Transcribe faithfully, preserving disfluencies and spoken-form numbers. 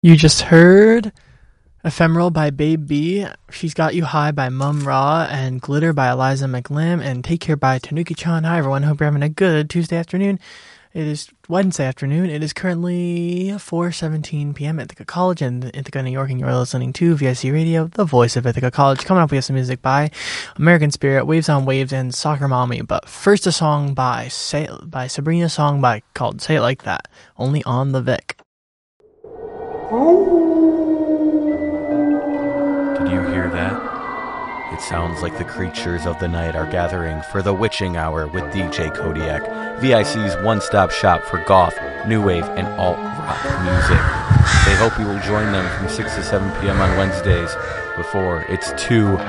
You just heard Ephemeral by Babe B, She's Got You High by Mum Ra, and Glitter by Eliza McLim, and Take Care by Tanuki-chan. Hi everyone, hope you're having a good Tuesday afternoon. It is Wednesday afternoon. It is currently four seventeen p.m. at Ithaca College in Ithaca, New York, and you're listening to V I C Radio, the voice of Ithaca College. Coming up, we have some music by American Spirit, Waves on Waves, and Soccer Mommy. But first, a song by Say by Sabrina, song by called "Say It Like That," only on the Vic. Did you hear that? It sounds like the creatures of the night are gathering for the witching hour with D J Kodiak, V I C's one-stop shop for goth, new wave, and alt-rock music. They hope you will join them from six to seven p.m. on Wednesdays before it's too